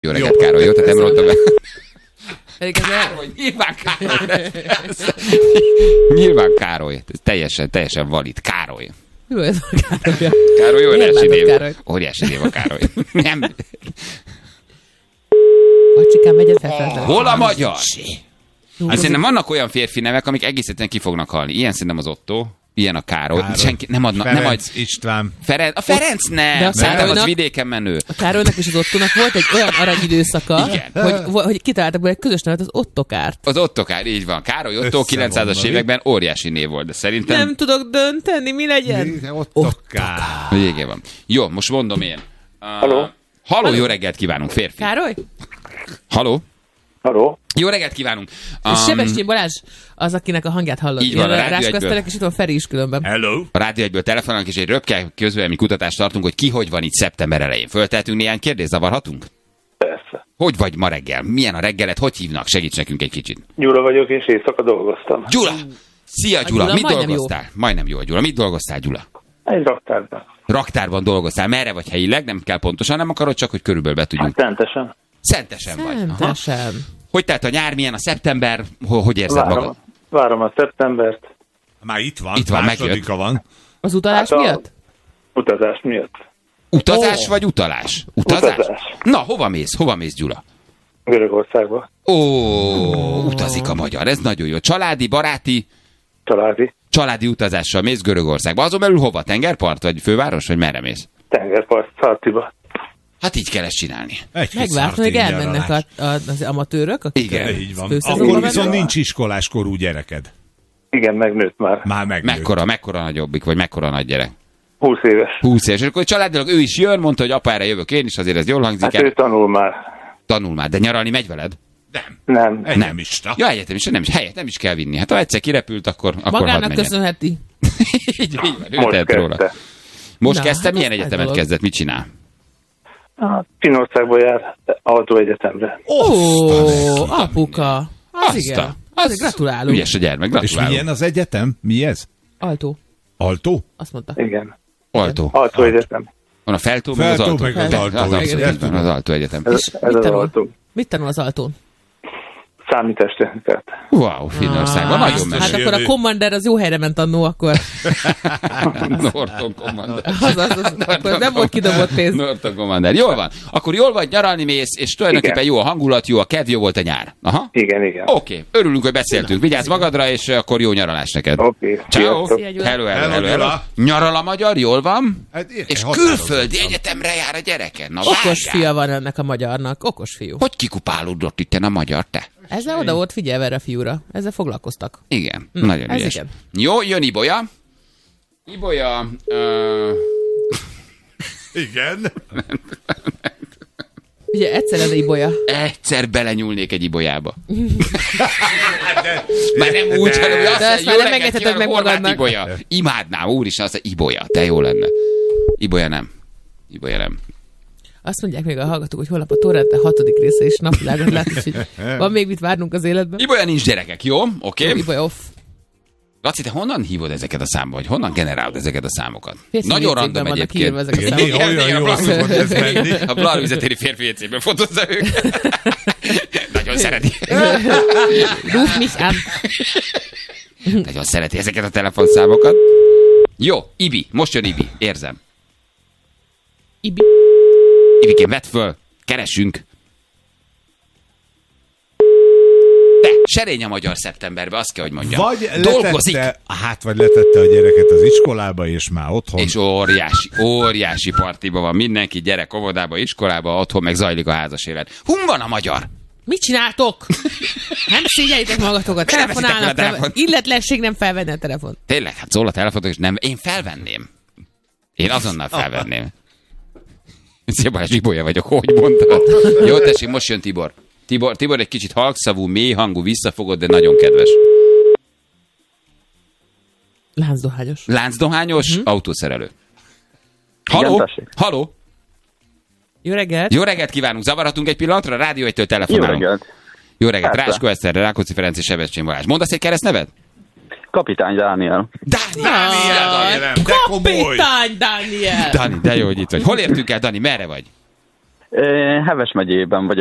Jó reggelt, Károly, jó? Tehát nem rontom be. Nyilván Károly. Nyilván Károly. Teljesen valid. Károly. Jó, ez a Károly. Károly, óriási név. Óriási név a Károly. Nem. Bacsikám, megyed fel. Hol a magyar? Hát szerintem vannak olyan férfi nevek, amik egészen ki fognak halni. Ilyen szerintem az Otto, ilyen a Károly. Senki nem adna, Ferenc, nem ad... István. A Ferenc nem. De a Szerintem az Károlynak- vidéken menő. A Károlynak és az Ottónak volt egy olyan aranyidőszaka, hogy kitaláltak belőle egy közös nevet, az Ottokárt. Az Ottokár, így van. Károly Otto Össze van 900-as van, években óriási név volt, de szerintem... Nem tudok dönteni, mi legyen. Ottokár. Végén van. Jó, most mondom én. Haló? Haló, jó reggelt kívánunk, férfi. Károly? Haló? Haló? Jó reggelt kívánunk. És Sebestyén Balázs az, akinek a hangját hallod. Így van, a Rádió Rásköztelek, és itt van Feri is különben. Hello. A Rádió 1-ből telefonálunk, és egy röpke közvélemény kutatást tartunk, hogy ki hogy van itt szeptember elején. Föltehetünk néhány kérdést, zavarhatunk? Persze. Hogy vagy ma reggel? Milyen a reggelet? Hogy hívnak? Segíts nekünk egy kicsit. Gyula vagyok, és éjszaka dolgoztam. Gyula! Szia, Gyula! Gyula Mit majdnem dolgoztál? Majdnem jó a Gyula. Mit dolgoztál, Gyula? Egy raktárban. Raktárban dolgoztál. Merre vagy helyileg? Nem kell pontosan, nem akarod, csak hogy körülbelül be tudjunk. Szentesen. Szentesen vagy. Aha. Szentesen. Hogy telt a nyár, milyen a szeptember? Hogy érzed magad? Várom a szeptembert. Már itt van, Itt van, másodika van. Az utalás Hát a- miatt? Utazás miatt. Utazás vagy utalás? Utazás? Utazás. Na, hova mész? Hova mész, Gyula? Görögországba. Utazik a magyar. Ez nagyon jó. Családi, baráti, Családi. utazással mész Görögországba. Azon belül hova? Tengerpart? Vagy főváros? Vagy merre mész? Tengerpart. Szartiba. Hát így kell ezt csinálni. Megvártam, hogy elmennek az amatőrök, akik Igen, Így van. főszezonban Akkor mennek. viszont nincs iskoláskorú gyereked. Igen, megnőtt már. Már megnőtt. Mekkora nagyobbik, vagy mekkora nagy gyerek? 20 éves. 20 éves. És akkor családilag ő is jön, mondta, hogy apa, erre jövök én is, azért ez jól hangzik Hát el. ő tanul már. Tanul már, de nyaralni megy veled? Nem. Egyetemista. Ja, egyetemista, nem is, helyet nem is kell vinni. Hát ha egyszer kirepült, akkor hadd Magának menjen. köszönheti. Így van, ő Most tehet róla. kezdte. Most Na, kezdte? hát Milyen az nagy egyetemet dolog. kezdett? Mit csinál? Finnországból jár autóegyetemre. Ó, apuka. Az Azt igen. a- Azért gratulálunk. Ügyes a gyermek, És gratulálunk. milyen az egyetem? Mi ez? Altó. Altó? Azt mondta. Igen. Altó. Autóegyetem. Van a Feltó, meg az Feltó, Altó. meg az Altó, abszolút, igen. így van, az Altó Egyetem. Ez mit az tanul? autó. Mit tanul az Altón? Számítástechnikát. Wow, Finnországban, nagyon Hát meső. akkor a Commander az jó helyre ment annó, akkor Norton Commander. az akkor nem volt kidobott pénz. Norton Commander. Jól van. Akkor jól vagy, nyaralni mész, és tulajdonképpen Igen. jó a hangulat, jó a kedv, jó volt a nyár. Aha. Igen. Oké, örülünk, hogy beszéltünk. Vigyázz magadra, és akkor jó nyaralás neked. Oké. Ciao. Sziasztok. Szia, Gyula. Hello. Gyula. Nyaral a magyar, jól van? Hát érke, És határozottan. külföldi egyetemre jár a gyereke. Na, Okos várjál. fia van ennek a magyarnak. Okos fiú. Hogy kikupálódott itten a magyar, te? Ezzel oda volt figyelve erre a fiúra. Ezzel foglalkoztak. Igen, nagyon ez ügyes. igen. Jó, jön Ibolya. Ibolya... Igen. Ugye egyszerűen Ibolya. egyszer belenyúlnék egy Ibolyába. Már nem úgy, hanem hogy azt De ezt mondja, már jó nem reggelt engedheted kívánok, meg Horváth magadnak. Ibolya. Imádnám, úristen, azt mondja, Ibolya, de jó lenne. Ibolya nem. Azt mondják még a hallgatók, hogy holnap a Torrente 6. része is napvilágot lát, úgyhogy van még mit várnunk az életben. Ibolya nincs gyerekek, jó? Oké. Ibolya off. Laci, te honnan hívod ezeket a számokat? Vagy honnan generálod ezeket a számokat? Férfi Nagyon WC-ben random vannak egyébként. írva ezek a Igen, számok. néha olyan jól szokott ez menni. A Blarvizetéri férfi WC-ben fotózza őket. Nagyon szereti. Ruf mich an. Nagyon szereti ezeket a telefonszámokat. Jó, Ibi, most jön Ibi, érzem. Ibi. Ibikém, vedd föl, keresünk. Te, serény a magyar szeptemberbe, azt kell, hogy mondjam. Vagy dolgozik, letette a gyereket az iskolába, és már otthon. és óriási partiba van mindenki, gyerek óvodába, iskolába, otthon meg zajlik a házas élet. Hun van a magyar? Mit csináltok? Nem szégyeljétek magatokat, Miért veszitek fel a telefonálnak. telefont? Illetlenség nem felvenni a telefon. Tényleg, hát szól a telefonok, és nem, én felvenném. Én azonnal felvenném. Szia Balázs, Ibolya vagyok, hogy mondtad? Jó, tessék, most jön Tibor. Tibor egy kicsit halkszavú, mély hangú, visszafogott, de nagyon kedves. Láncdohányos. Láncdohányos, autószerelő. Igen, Haló? tessék. Haló? Jó reggelt. Jó reggelt kívánunk, zavarhatunk egy pillanatra? Rádió 1-től telefonálunk. Jó reggelt, Persze. Ráskó Eszter, Rákóczi Ferenc és Sebestyén Balázs. Mondasz egy keresztnevet? Kapitány Dániel. Dániel, de komoly. Kapitány Dániel. Dani, de jó, hogy itt vagy. Hol értünk el, Dani? Merre vagy? Heves megyében vagyok.